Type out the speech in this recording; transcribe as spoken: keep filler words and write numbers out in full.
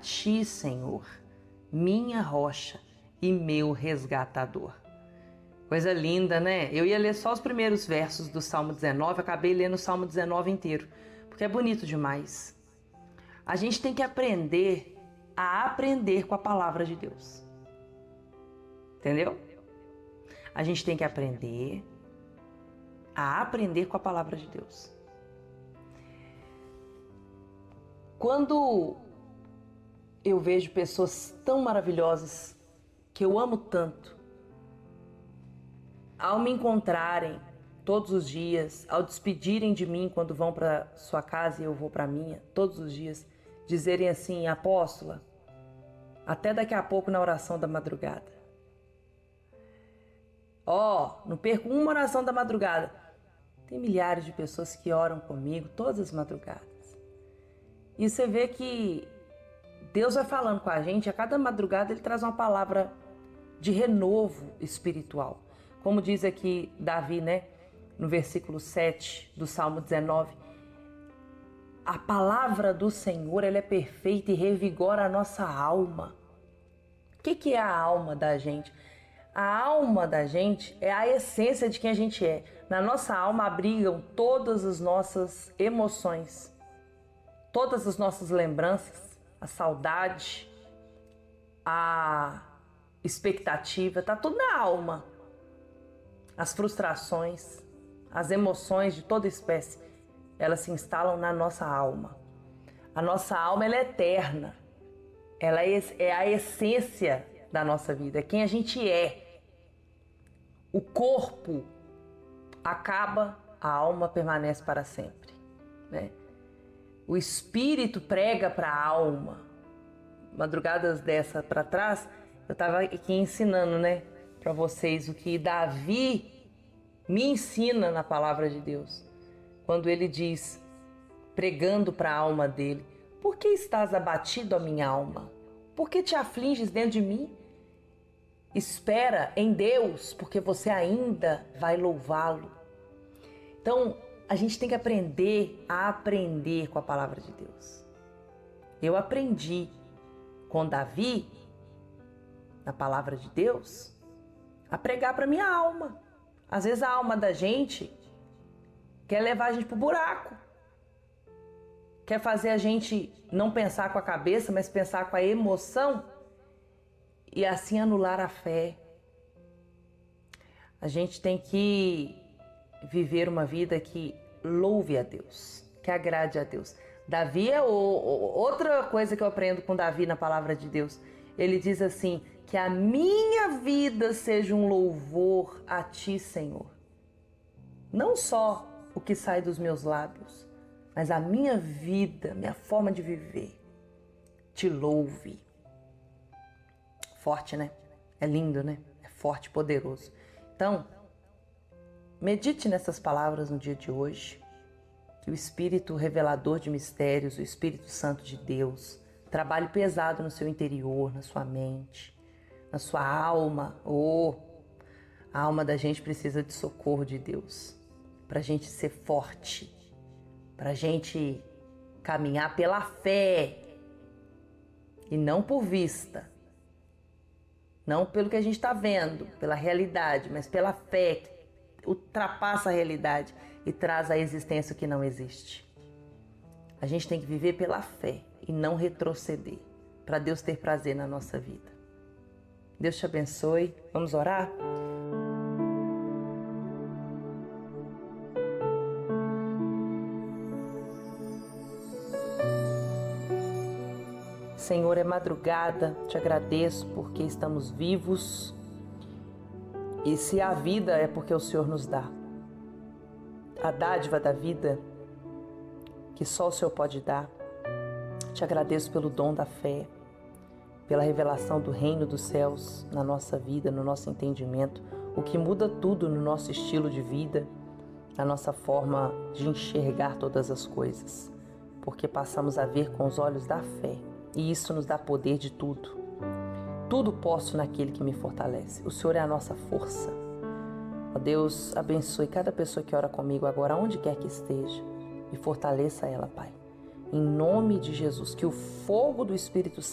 ti, Senhor, minha rocha e meu resgatador. Coisa linda, né? Eu ia ler só os primeiros versos do Salmo dezenove, acabei lendo o Salmo dezenove inteiro, porque é bonito demais. A gente tem que aprender a aprender com a palavra de Deus. Entendeu? A gente tem que aprender a aprender com a palavra de Deus. Quando eu vejo pessoas tão maravilhosas, que eu amo tanto, ao me encontrarem todos os dias, ao despedirem de mim quando vão para sua casa e eu vou para a minha, todos os dias, dizerem assim: apóstola, até daqui a pouco na oração da madrugada. Ó, oh, não perco uma oração da madrugada. Tem milhares de pessoas que oram comigo todas as madrugadas. E você vê que Deus vai falando com a gente, a cada madrugada Ele traz uma palavra de renovo espiritual. Como diz aqui Davi, né, no versículo sete do Salmo dezenove, a palavra do Senhor, ela é perfeita e revigora a nossa alma. O que que é a alma da gente? A alma da gente é a essência de quem a gente é. Na nossa alma abrigam todas as nossas emoções, todas as nossas lembranças, a saudade, a expectativa, tá tudo na alma. As frustrações, as emoções de toda espécie, elas se instalam na nossa alma. A nossa alma, ela é eterna. Ela é a essência da nossa vida, é quem a gente é. O corpo acaba, a alma permanece para sempre, né? O espírito prega para a alma. Madrugadas dessa para trás, eu estava aqui ensinando, né, para vocês o que Davi me ensina na palavra de Deus. Quando ele diz, pregando para a alma dele: por que estás abatido, a minha alma? Por que te afliges dentro de mim? Espera em Deus, porque você ainda vai louvá-lo. Então, a gente tem que aprender a aprender com a palavra de Deus. Eu aprendi com Davi, na palavra de Deus, a pregar para minha alma. Às vezes a alma da gente quer levar a gente pro buraco. Quer fazer a gente não pensar com a cabeça, mas pensar com a emoção e assim anular a fé. A gente tem que viver uma vida que louve a Deus, que agrade a Deus. Davi é o, o, outra coisa que eu aprendo com Davi na palavra de Deus. Ele diz assim: que a minha vida seja um louvor a ti, Senhor. Não só o que sai dos meus lábios, mas a minha vida, minha forma de viver, te louve. Forte, né? É lindo, né? É forte, poderoso. Então, medite nessas palavras no dia de hoje. Que o Espírito revelador de mistérios, o Espírito Santo de Deus, trabalhe pesado no seu interior, na sua mente, na sua alma. Oh, a alma da gente precisa de socorro de Deus, para a gente ser forte, para a gente caminhar pela fé e não por vista. Não pelo que a gente está vendo, pela realidade, mas pela fé que ultrapassa a realidade e traz à existência o que não existe. A gente tem que viver pela fé e não retroceder, para Deus ter prazer na nossa vida. Deus te abençoe. Vamos orar? Senhor, é madrugada, te agradeço porque estamos vivos e se a vida é porque o Senhor nos dá. A dádiva da vida que só o Senhor pode dar. Te agradeço pelo dom da fé, pela revelação do reino dos céus na nossa vida, no nosso entendimento, o que muda tudo no nosso estilo de vida, na nossa forma de enxergar todas as coisas, porque passamos a ver com os olhos da fé. E isso nos dá poder de tudo. Tudo posso naquele que me fortalece. O Senhor é a nossa força. Ó Deus, abençoe cada pessoa que ora comigo agora, onde quer que esteja, e fortaleça ela, Pai. Em nome de Jesus, que o fogo do Espírito